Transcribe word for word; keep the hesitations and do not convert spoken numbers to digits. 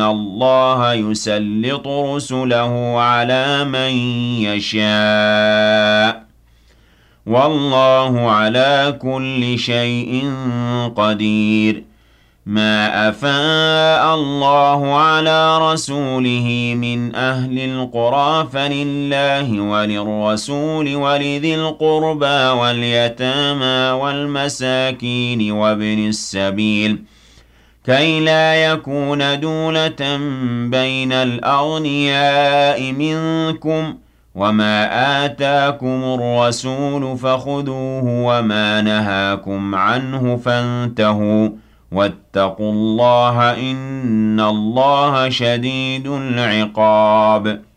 الله يسلط رسله على من يشاء والله على كل شيء قدير. ما أفاء الله على رسوله من أهل القرى فلله وللرسول ولذي القربى واليتامى والمساكين وابن السبيل كي لا يكون دولة بين الأغنياء منكم وما آتاكم الرسول فخذوه وما نهاكم عنه فانتهوا واتقوا الله إن الله شديد العقاب.